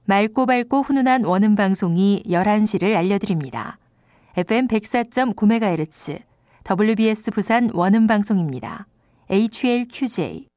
맑고 밝고 훈훈한 원음 방송이 11시를 알려드립니다. FM 104.9MHz, WBS 부산 원음 방송입니다. HLQJ.